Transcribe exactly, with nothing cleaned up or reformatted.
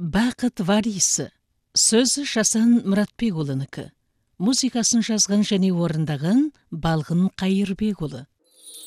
Бақыт Варисі. Сөзі Жасан Мұратбекұлынікі. Музыкасын жазған және орындаған Балғын Қайырбекұлы.